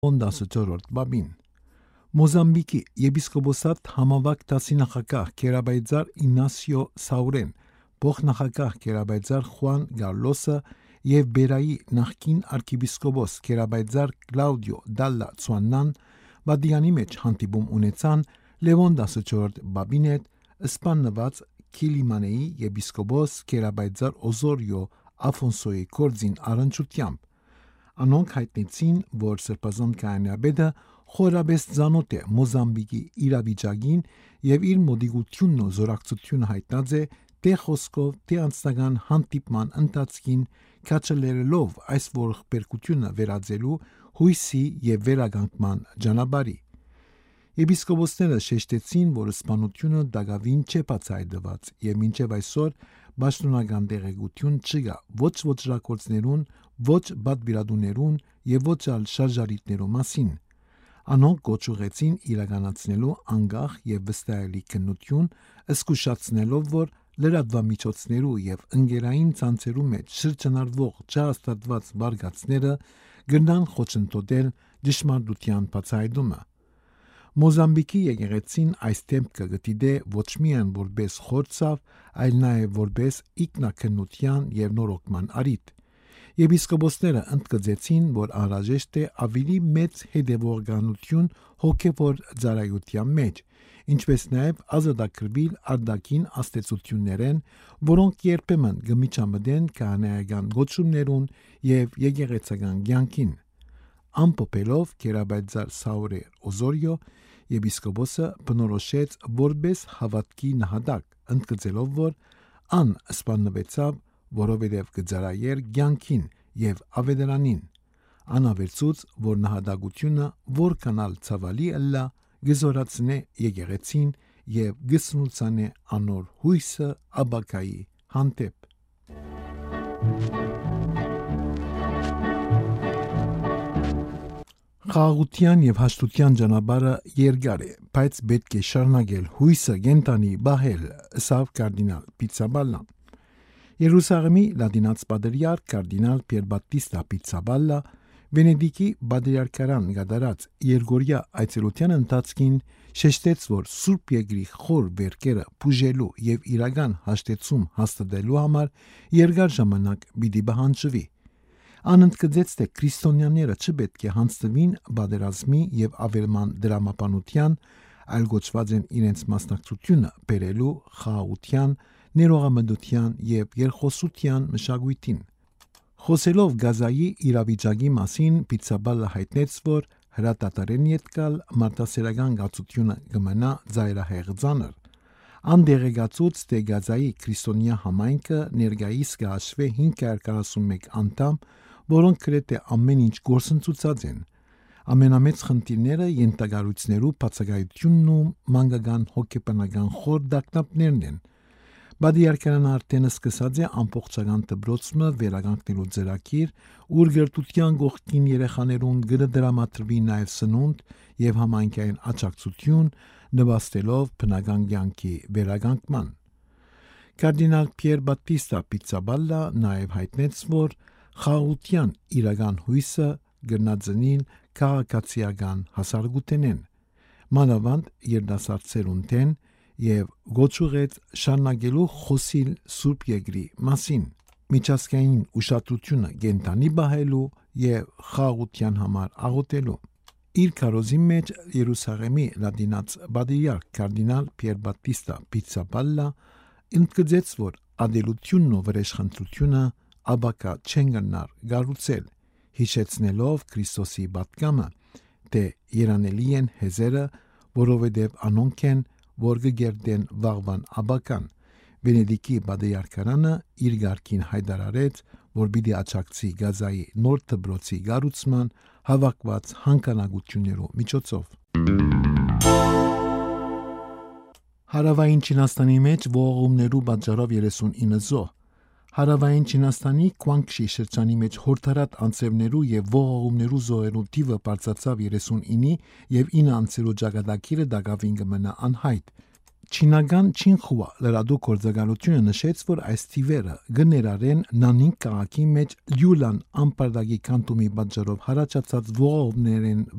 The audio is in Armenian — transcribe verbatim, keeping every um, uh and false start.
տասնչորրորդ բաբին Մոզամբիկի եպիսկոպոսատ համավակ դասինախագահ Կերաբայձար Ինասիո Սաուրեն, փոխնախագահ Կերաբայձար Խուան Գարլոսը և Բերայի նախկին արքեպիսկոպոս Կերաբայձար Կլաուդիո Դալլա Ցուաննան Վատիկանի մեջ հանդիպում ունեցան Լևոն տասնչորրորդ բաբին հետ սպանված Քիլիմանեի եպիսկոպոս Կերաբայձար Օզորիո Աֆոնսոյի կորձին առնչությամբ։ Անոնք հայտնեցին, որ Սրբազան քահանայապետը խորապես ծանոթ է Մոզամբիկի իրավիճակին և իր մոդիգությունն ու զորակցությունը հայտնած է թե խոսքով, թե անձնական հանդիպման ընթացքին քաջալերելով այս ողբերգությունը վերածելու հույսի և վերականգնման ճանապարհի։ Եպիսկոպոսները շեշտեցին, որ սպանությունը դակավին չէ բացահայտված և մինչև այսօր պաշտոնական տեղեկություն չկա ոչ ոճրագործներուն, ոչ պատվիրատուներուն և ոչ այլ շարժարիչներու մասին։ Անոնք կոչ ուղղեցին իրականացնելու անկախ և վստահելի քննություն, զգուշացնելով, որ լրատվամիջոցներու և ընկերային ցանցերու մեջ շրջանառվող չհաստատված բարգացները կգնան խոչընդոտել ճշմարտության բացահայտումը։ Մոզամբիկի եկեղեցին այս դեպքը կդիտե ոչ միայն որպես խորհրդավ, այլ նաև որպես ինքնաքննության և նորոգման առիթ։ Եպիսկոպոսները ընդգծեցին, որ անհրաժեշտ է ավելի մեծ հետևողականություն հոգևոր ծառայության մեջ, ինչպես նաև ազատագրվել արտաքին աստեցություններեն, որոնք երբեմն կմիջամտեն քահանայական գոչումներուն և եկեղեցական կյանքին։ Ամփոփելով Կերաբայձար Սաուրե Օզորիո եպիսկոպոսը բնորոշեց որպես հավատքի նահատակ, ընդգծելով, որ ան սպանվեցավ, որովհետև կծառայեր կյանքին և ավետարանին։ Ան ավերծուց, որ նահատակությունը որքան ալ ցավալի ըլլա, կզորացնե եկեղեցին և կսնուցանե անոր հույսը ապագայի հանդեպ։ Խաղաղության և հաշտության ճանապարհը երկար է, բայց պետք է շարունակել հույսը կենտանի պահել, ըսավ կարդինալ Պիցաբալլան։ Երուսաղեմի լատինաց պատրիարք կարդինալ Պիերբատտիստա Պիցաբալլա Վենեդիկի պատրիարքարան կատարած երկօրյա այցելության ընթացքին շեշտեց, որ Սուրբ Երկրի խոր վերքերը բուժելու և իրական հաշտեցում հաստատելու համար երկար ժամանակ պիտի պահանջվի։ Ան ընդգծեց, թե քրիստոնյաները չպետք է հանձնվին պատերազմի և ավերման դրամապանության, այլ կոչված են իրենց մասնակցությունը բերելու խաղաղության, ներողամտության և երկխոսության մշակույթին։ Խոսելով Գազայի իրավիճակի մասին, Պիցաբալլը հայտնեց, որ հրադադարեն ետկալ մարդասիրական կացությունը կմնա ծայրահեղ ծանր։ Ան տեղեկացուց, թե Գազայի քրիստոնյա համայնքը ներկայիս կհաշվի հինգ հարյուր քառասունմեկ անդամ, որոնք գրեթե ամեն ինչ գործընծուցած են։ Ամենամեծ խնդիրները ենթակառույցներու բացակայությունն ու մանկական հոգեբանական խոր տագնապներն են։ Պատրիարքարանը արդեն սկսած է ամբողջական դպրոցը վերականգնելու ծրագիր, ուր գրթության կողքին երեխաներուն կդրամատրվի նաև սնունդ և համայնքային աջակցություն, նպաստելով բնական կյանքի վերականգնման։ Կարդինալ Պիերբատտիստա Պիցաբալլա նաև հայտնեց, որ խաղաղության իրական հույսը կրնածնին քաղաքացիական հասարակութենեն, մանավանդ երիտասարդ սերունդեն, և գոչուղեց շարունակելու խոսիլ Սուրբ Երկրի մասին, միջազգային ուշադրությունը կենտանի պահելու և խաղաղության համար աղոթելու։ Իր քարոզի մեջ Երուսաղեմի լատինաց պատրիարք կարդինալ Պիերբատտիստա Պիցաբալլա ընդգծեց, որ ատելությունն ու վրեժխնդրությունը ապակա չեն գնար կառուցել, հիշեցնելով Քրիստոսի պատգամը, թե երանելի են հեզերը, որովհետև անոնք են, որ կգերտեն վաղվան ապագան։ Վենեդիկի պատրիարքարանը իր գարքին հայտարարեց, որ պիտի աջակցի Գազայի նոր դպրոցի կառուցման հավաքված հանքանակություններու միջոցով։ Հարավային Չինաստանի մեջ ողողումներու պատճառով երեսունինը զոհ։ Հարավային Չինաստանի Քուանգշի շրջանի մեջ հորդառատ անձրևներու և ողողումներու զոհերու թիվը բարձրացավ երեսունինի և ինը անձրու ճակատագիրը դակավին կմնա անհայտ։ Չինական Չինխուա լրադու գործակալությունը նշեց, որ այս թիվերը գներարեն Նանինգ քաղաքի մեջ Յուլան ամպարդագի կանտումի պատճառով հարաճած ողողներեն